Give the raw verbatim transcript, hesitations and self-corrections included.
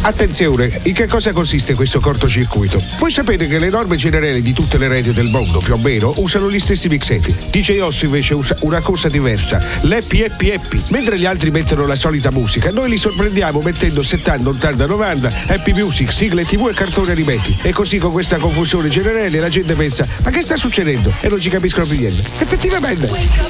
Attenzione, in che cosa consiste questo cortocircuito? Voi sapete che le norme generali di tutte le radio del mondo, più o meno, usano gli stessi mixeti. D J Osso invece usa una cosa diversa, l'happy happy happy. Mentre gli altri mettono la solita musica, noi li sorprendiamo mettendo settanta, ottanta, novanta, happy music, sigle tivù e cartoni animati. E così con questa confusione generale la gente pensa, ma che sta succedendo? E non ci capiscono più niente. Effettivamente.